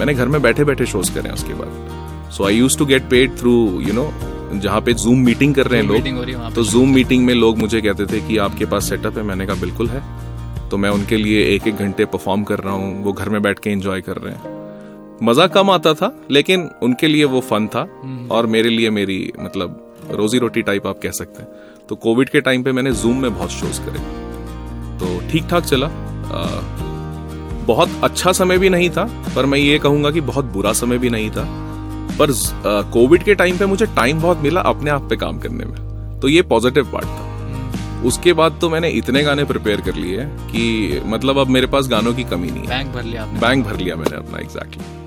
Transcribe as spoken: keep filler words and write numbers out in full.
मैंने घर में बैठे बैठे शोज करे हैं उसके बाद। सो I used to get paid through you know, जहाँ पे जूम मीटिंग कर रहे हैं लोग, तो जूम मीटिंग में लोग मुझे कहते थे कि आपके पास सेटअप है, मैंने कहा बिल्कुल है। तो मैं उनके लिए एक एक घंटे परफॉर्म कर रहा हूँ, वो घर में बैठ के एंजॉय कर रहे हैं। मजा कम आता था लेकिन उनके लिए वो फन था और मेरे लिए मेरी मतलब रोजी रोटी टाइप आप कह सकते हैं। तो कोविड के टाइम पे मैंने जूम में बहुत शोज करे, तो ठीक ठाक चला। आ, बहुत अच्छा समय भी नहीं था, पर मैं ये कहूंगा कि बहुत बुरा समय भी नहीं था। पर कोविड के टाइम पे मुझे टाइम बहुत मिला अपने आप पे काम करने में, तो ये पॉजिटिव पार्ट था। उसके बाद तो मैंने इतने गाने प्रिपेयर कर लिए कि मतलब अब मेरे पास गानों की कमी नहीं है। बैंक भर लिया आपने? बैंक भर लिया मैंने अपना, एग्जैक्टली।